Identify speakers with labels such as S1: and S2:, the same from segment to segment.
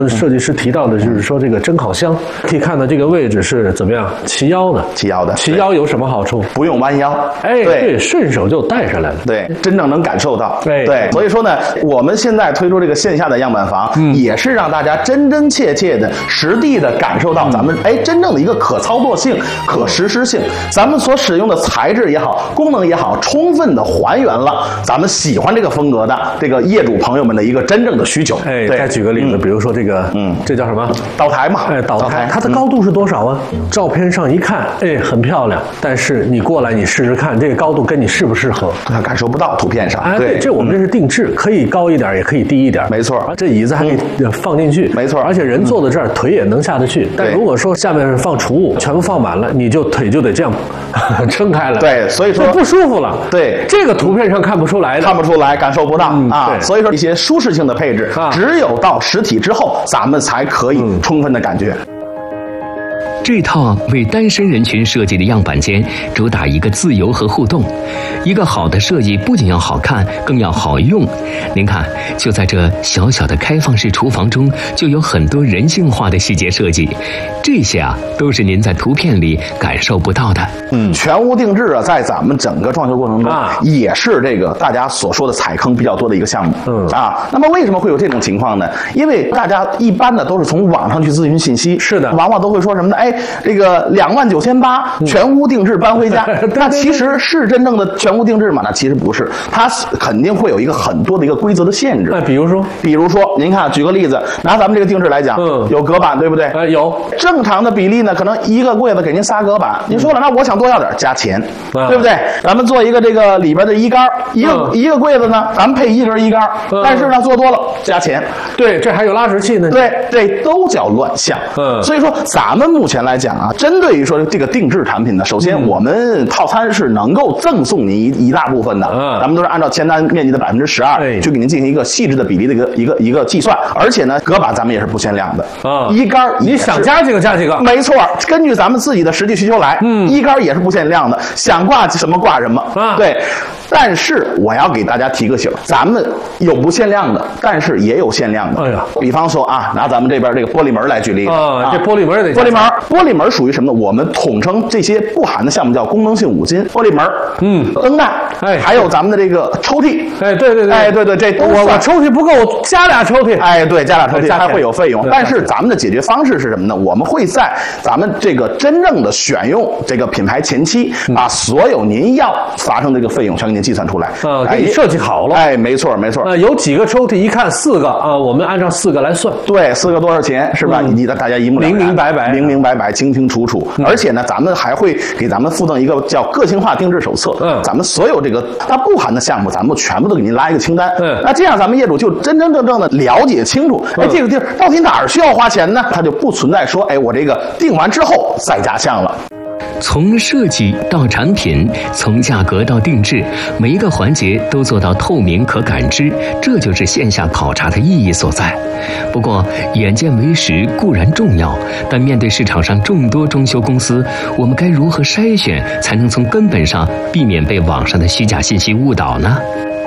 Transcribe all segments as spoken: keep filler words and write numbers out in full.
S1: 设计师提到的就是说，这个蒸烤箱可以看到这个位置是怎么样，齐腰的，
S2: 齐腰的，
S1: 齐腰有什么好处？
S2: 不用弯腰，
S1: 哎，对，顺手就带上来了，
S2: 对，真正能感受到，
S1: 对
S2: 对，所以说呢，我们现在推出这个线下的样板房，嗯，也是让大家真真切切的、实地的感受到咱们哎真正的一个可操作性、可实施性，咱们所使用的材质也好、功能也好，充分的还原了咱们喜欢这个风格的这个业主朋友们的一个真正的需求。
S1: 哎，再举个例子，比如说这个，嗯，这叫什么？
S2: 岛台嘛，
S1: 哎，岛台，它的高度是多少啊？照片上一看，哎，很漂亮，但是你过来你试试看，这个高度跟你适不适合？
S2: 感受不到图片上。
S1: 哎，对，这我们这是定制，可以高一点，也可以低一点，
S2: 没错。
S1: 这椅子还可以放进去，
S2: 没错。
S1: 而且人坐在这儿，腿也能下得去。但如果说下面放储物，全部放满了，你就腿就得这样撑开了。
S2: 对，所以说
S1: 不舒服了。
S2: 对，
S1: 这个图片上看不出来的，
S2: 看不出来，感受不到啊。所以说一些舒适性的配置，只有到实体之后，咱们才可以充分的感觉。
S3: 这套为单身人群设计的样板间，主打一个自由和互动。一个好的设计不仅要好看，更要好用。您看，就在这小小的开放式厨房中，就有很多人性化的细节设计。这些啊，都是您在图片里感受不到的。
S2: 嗯，全屋定制啊，在咱们整个装修过程中，啊、也是这个大家所说的踩坑比较多的一个项目。嗯啊，那么为什么会有这种情况呢？因为大家一般的都是从网上去咨询信息，
S1: 是的，
S2: 往往都会说什么呢？哎。这个两万九千八全屋定制搬回家，那其实是真正的全屋定制吗？那其实不是，它肯定会有一个很多的一个规则的限制。
S1: 那比如说，
S2: 比如说，您看，举个例子，拿咱们这个定制来讲，嗯，有隔板，对不对？
S1: 呃，有。
S2: 正常的比例呢，可能一个柜子给您仨隔板，您说了，那我想多要点，加钱，对不对？咱们做一个这个里边的衣杆，一个一个柜子呢，咱们配一根衣杆，但是呢，做多了加钱。
S1: 对，这还有拉直器呢。
S2: 对，这都叫乱象。嗯，所以说咱们目前来讲啊，针对于说这个定制产品呢，首先我们套餐是能够赠送您一一大部分的，嗯，咱们都是按照签单面积的百分之十二去给您进行一个细致的比例的一个一个一个计算，而且呢，隔板咱们也是不限量的啊，衣杆
S1: 你想加几个加几个，
S2: 没错，根据咱们自己的实际需求来，嗯，衣杆也是不限量的，想挂什么挂什么啊，对。但是我要给大家提个醒，咱们有不限量的，但是也有限量的。哎呀，比方说啊，拿咱们这边这个玻璃门来举例
S1: 啊，这玻璃门得
S2: 玻璃门，玻璃门属于什么呢？我们统称这些不含的项目叫功能性五金，玻璃门，嗯，灯带，哎，还有咱们的这个抽屉，
S1: 哎，对对对，
S2: 哎，对对，这都
S1: 我我抽屉不够，我加俩抽屉，
S2: 哎，对，加俩抽屉还会有费用。但是咱们的解决方式是什么呢？我们会在咱们这个真正的选用这个品牌前期，把所有您要发生的这个费用全给您计算出来。
S1: 啊，给你设计好了。
S2: 哎，没错没错。
S1: 呃，有几个抽屉，一看四个啊，我们按照四个来算。
S2: 对，四个多少钱是吧？你大家一目了然，
S1: 明明白白，
S2: 明明白白，清清楚楚。而且呢，咱们还会给咱们附赠一个叫个性化定制手册。嗯，咱们所有这个它不含的项目，咱们全部都给您拉一个清单。嗯，那这样咱们业主就真真正正的了解清楚，哎，这个地儿到底哪儿需要花钱呢？它就不存在说，哎，我这个定完之后再加项了。
S3: 从设计到产品，从价格到定制，每一个环节都做到透明可感知，这就是线下考察的意义所在。不过，眼见为实固然重要，但面对市场上众多装修公司，我们该如何筛选，才能从根本上避免被网上的虚假信息误导呢？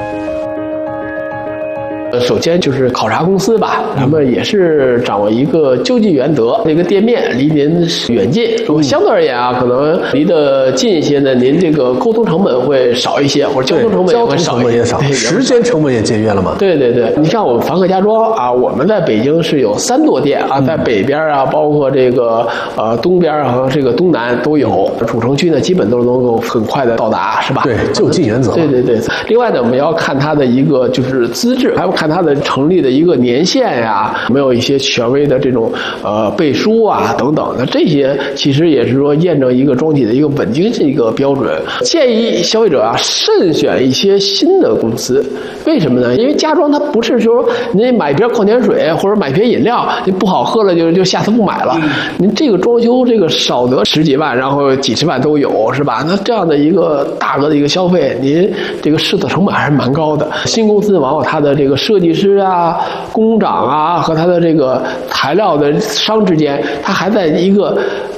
S4: 首先就是考察公司吧，咱们也是掌握一个就近原则。这个店面离您远近，如果相对而言啊，可能离得近一些呢，您这个沟通成本会少一些，或者交通成本也会少一些，
S1: 也少，时间成本也节约了嘛。
S4: 对对对，你像我们凡客家装啊，我们在北京是有三座店啊，在北边啊，包括这个呃东边啊和这个东南都有。主城区呢，基本都能够很快的到达，是吧？
S1: 对，就近原则。
S4: 对对对。另外呢，我们要看它的一个就是资质，还要看它的成立的一个年限呀，没有一些权威的这种呃背书啊等等的，这些其实也是说验证一个装体的一个稳定性一个标准。建议消费者啊慎选一些新的公司，为什么呢？因为家装它不是说您买瓶矿泉水或者买瓶饮料，你不好喝了就就下次不买了。您这个装修这个少则十几万，然后几十万都有，是吧？那这样的一个大额的一个消费，您这个试错成本还是蛮高的。新公司往往它的这个设计师啊、工长啊和他的这个材料的商之间，他还在一个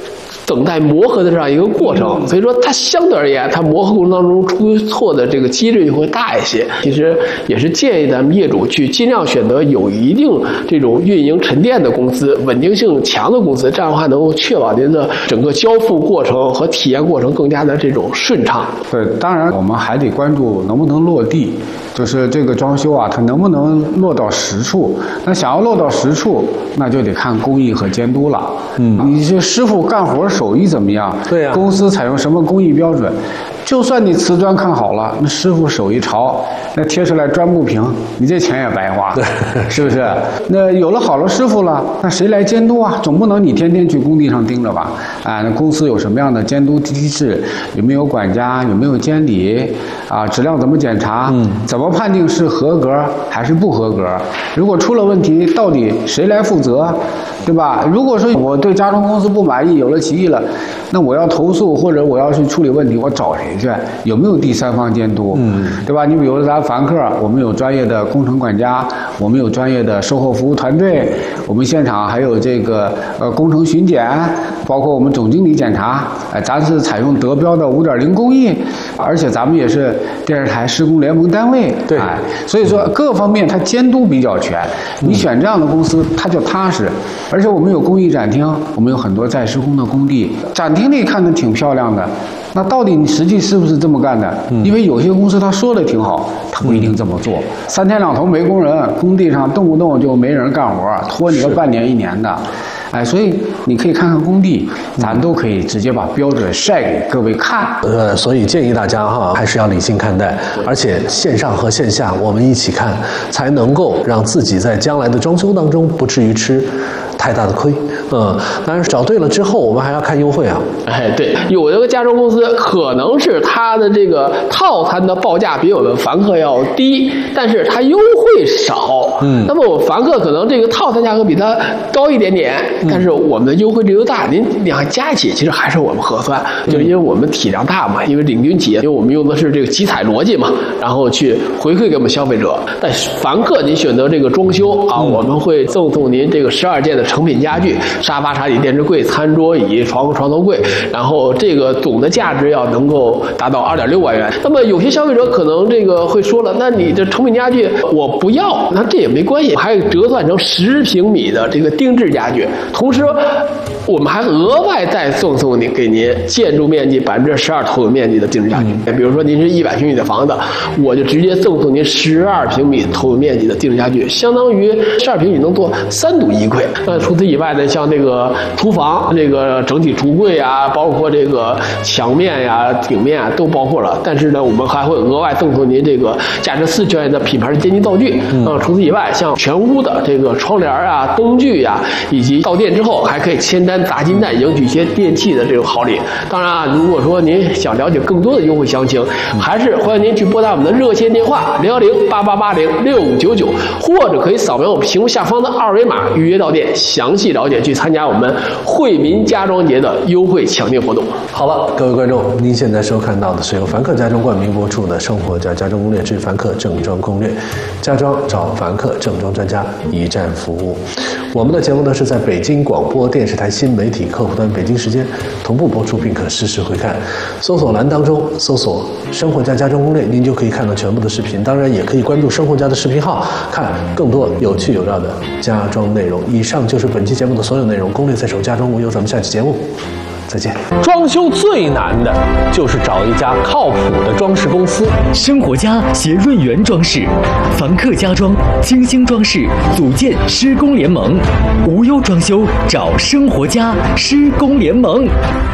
S4: 等待磨合的这样一个过程，所以说它相对而言，它磨合过程当中出错的这个几率就会大一些。其实也是建议咱们业主去尽量选择有一定这种运营沉淀的公司，稳定性强的公司，这样的话能够确保您的整个交付过程和体验过程更加的这种顺畅。
S5: 对，当然我们还得关注能不能落地，就是这个装修啊，它能不能落到实处。那想要落到实处，那就得看工艺和监督了。嗯，你这师傅干活手艺怎么样？
S1: 对呀、啊，
S5: 公司采用什么工艺标准？就算你瓷砖看好了，那师傅手一潮，那贴出来砖不平，你这钱也白花，是不是？那有了好的师傅了，那谁来监督啊？总不能你天天去工地上盯着吧？啊，那公司有什么样的监督机制？有没有管家？有没有监理？啊，质量怎么检查？嗯，怎么判定是合格还是不合格？如果出了问题，到底谁来负责？对吧？如果说我对家装公司不满意，有了歧义了，那我要投诉或者我要去处理问题，我找谁去？有没有第三方监督？嗯，对吧？你比如说咱凡客，我们有专业的工程管家，我们有专业的售后服务团队，我们现场还有这个呃工程巡检，包括我们总经理检查。哎、呃，咱是采用德标的五点零工艺，而且咱们也是电视台施工联盟单位。
S1: 对，
S5: 哎，所以说各方面它监督比较全。你选这样的公司，它就踏实。而且我们有工艺展厅，我们有很多在施工的工地，展厅里看着挺漂亮的，那到底你实际是不是这么干的？嗯、因为有些公司他说的挺好，他不一定这么做。嗯、三天两头没工人，工地上动不动就没人干活，拖你个半年一年的。哎，所以你可以看看工地，咱都可以直接把标准晒给各位看。
S1: 呃，所以建议大家哈，还是要理性看待，而且线上和线下我们一起看，才能够让自己在将来的装修当中不至于吃太大的亏。嗯，当然找对了之后，我们还要看优惠啊。
S4: 哎，对，有的个家装公司可能是它的这个套餐的报价比我们凡客要低，但是它优惠少。嗯，那么我凡客可能这个套餐价格比它高一点点。但是我们的优惠力度大，您两加起其实还是我们合算，就是因为我们体量大嘛，因为领军企业，因为我们用的是这个集采逻辑嘛，然后去回馈给我们消费者。但凡客您选择这个装修啊，我们会赠送您这个十二件的成品家具，沙发、茶几、电视柜、餐桌椅、床、床头柜，然后这个总的价值要能够达到二点六万元。那么有些消费者可能这个会说了，那你的成品家具我不要，那这也没关系，还有折算成十平米的这个定制家具。同时，我们还额外再赠送您给您建筑面积百分之十二投影面积的定制家具。比如说您是一百平米的房子，我就直接赠送您十二平米投影面积的定制家具，相当于十二平米能做三堵衣柜。那除此以外呢，像这个厨房这个整体橱柜啊，包括这个墙面呀、顶面啊，都包括了。但是呢，我们还会额外赠送您这个价值四千元的品牌的监听道具。嗯，除此以外，像全屋的这个窗帘啊、灯具呀、啊，以及到店之后还可以签单砸金蛋，赢取一些电器的这种好礼。当然啊，如果说您想了解更多的优惠详情，还是欢迎您去拨打我们的热线电话零幺零八八八零六五九九，或者可以扫描我们屏幕下方的二维码预约到店，详细了解去参加我们惠民家装节的优惠抢订活动。
S1: 好了，各位观众，您现在收看到的是由凡客家装冠名播出的《生活家家装攻略之凡客正装攻略》，家装找凡客正装专家，一站服务。我们的节目呢是在北京广播电视台新媒体客户端北京时间同步播出，并可实时回看。搜索栏当中搜索“生活家家装攻略”，您就可以看到全部的视频。当然，也可以关注生活家的视频号，看更多有趣有料的家装内容。以上就是本期节目的所有内容，攻略在手，家装无忧。咱们下期节目再见。装修最难的就是找一家靠谱的装饰公司。
S3: 生活家携润源装饰、凡客家装、精星装饰组建施工联盟，无忧装修找生活家施工联盟。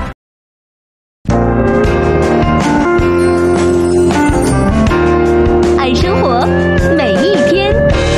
S6: 爱生活，每一天。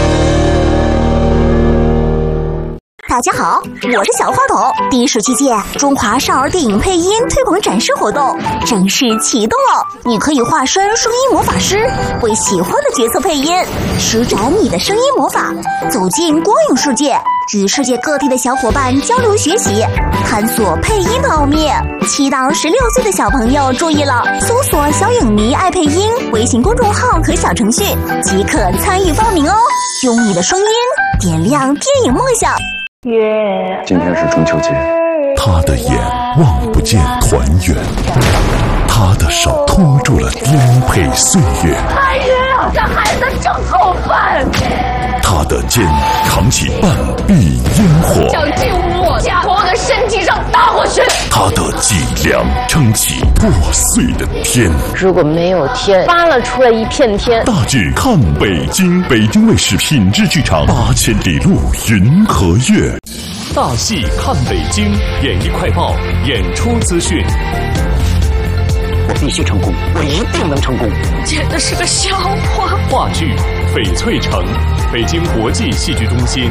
S6: 大家好，我是小花筒。第十七届中华少儿电影配音推广展示活动正式启动了，你可以化身声音魔法师，为喜欢的角色配音，施展你的声音魔法，走进光影世界，与世界各地的小伙伴交流学习，探索配音的奥秘。七到十六岁的小朋友注意了，搜索小影迷爱配音微信公众号和小程序即可参与报名哦，用你的声音点亮电影梦想。
S7: 今天是中秋节， 他的眼望不见团圆，他的手拖住了颠沛岁月。
S8: 哎呀，这孩子真够笨！
S7: 他的肩扛起半壁烟火，
S8: 想进我家，从我的身体上打过去。
S7: 他的脊梁撑起破碎的天。
S8: 如果没有天，扒了出来一片天。
S7: 大剧看北京，北京卫视品质剧场八千里路云和月。
S3: 大戏看北京，演艺快报演出资讯。
S9: 我必须成功，我一定能成功。
S8: 简直是个笑话。
S3: 话剧《翡翠城》，北京国际戏剧中心。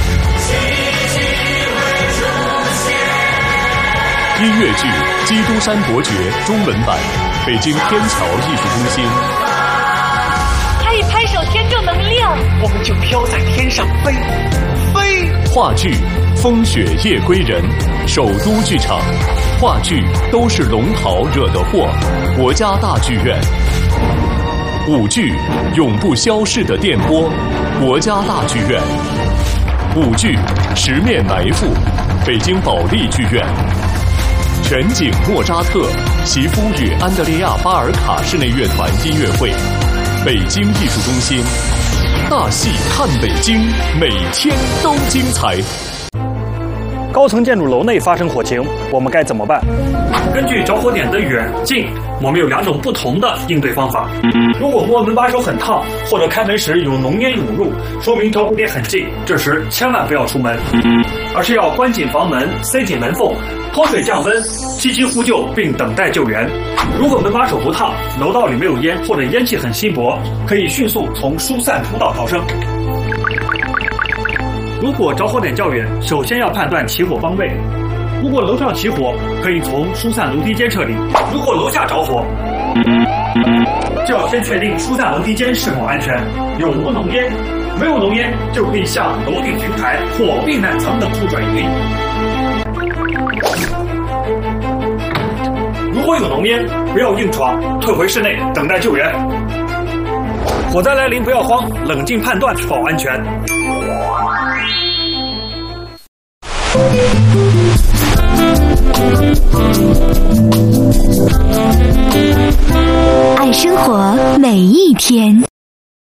S3: 音乐剧《基督山伯爵》中文版，北京天桥艺术中心。
S10: 他一拍手，天正能量，我们就飘在天上飞飞。
S3: 话剧《风雪夜归人》，首都剧场。话剧都是龙袍惹的祸，国家大剧院。舞剧永不消逝的电波，国家大剧院。舞剧十面埋伏，北京保利剧院。全景莫扎特，席夫与安德烈亚·巴尔卡室内乐团音乐会，北京艺术中心。大戏看北京，每天都精彩。
S11: 高层建筑楼内发生火情，我们该怎么办？
S12: 根据着火点的远近，我们有两种不同的应对方法。如果摸门把手很烫，或者开门时有浓烟涌入，说明着火点很近，这时千万不要出门，而是要关紧房门，塞紧门缝，脱水降温，积极呼救并等待救援。如果门把手不烫，楼道里没有烟或者烟气很稀薄，可以迅速从疏散出道逃生。如果着火点较远，首先要判断起火方位。如果楼上起火，可以从疏散楼梯间撤离；如果楼下着火，就要先确定疏散楼梯间是否安全，有无浓烟。没有浓烟，就可以向楼顶平台或避难层等处转移。如果有浓烟，不要硬闯，退回室内等待救援。火灾来临不要慌，冷静判断保安全。
S8: Thank you.